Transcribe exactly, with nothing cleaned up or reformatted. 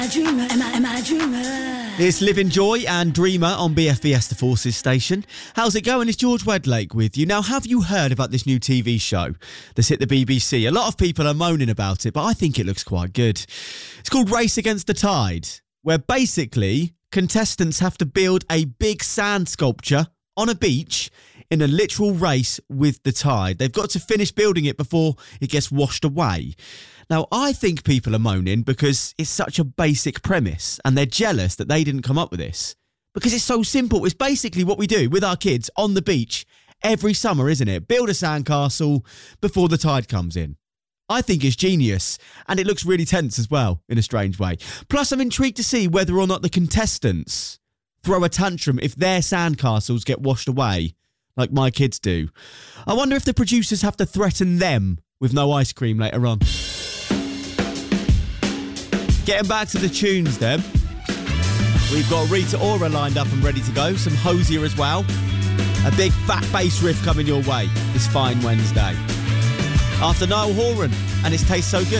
Dreamer, am I, am I a dreamer? It's Living Joy and Dreamer on B F B S The Forces station. How's it going? It's George Wedlake with you. Now, have you heard about this new T V show that's hit the B B C? A lot of people are moaning about it, but I think it looks quite good. It's called Race Against the Tide, where basically contestants have to build a big sand sculpture on a beach in a literal race with the tide. They've got to finish building it before it gets washed away. Now, I think people are moaning because it's such a basic premise and they're jealous that they didn't come up with this. Because it's so simple. It's basically what we do with our kids on the beach every summer, isn't it? Build a sandcastle before the tide comes in. I think it's genius, and it looks really tense as well, in a strange way. Plus, I'm intrigued to see whether or not the contestants throw a tantrum if their sandcastles get washed away, like my kids do. I wonder if the producers have to threaten them with no ice cream later on. Getting back to the tunes then. We've got Rita Ora lined up and ready to go. Some Hosier as well. A big fat bass riff coming your way this fine Wednesday. After Niall Horan and It Tastes So Good.